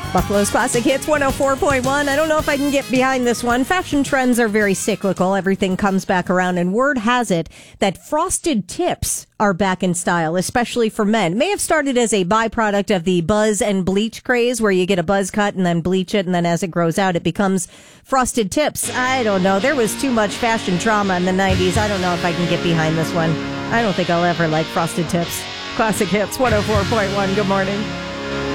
Buffalo's Classic Hits 104.1. I don't know if I can get behind this one. Fashion trends are very cyclical. Everything comes back around, and word has it that frosted tips are back in style, especially for men. It may have started as a byproduct of the buzz and bleach craze, where you get a buzz cut and then bleach it, and then as it grows out, it becomes frosted tips. I don't know. There was too much fashion trauma in the 90s. I don't know if I can get behind this one. I don't think I'll ever like frosted tips. Classic Hits 104.1. Good morning.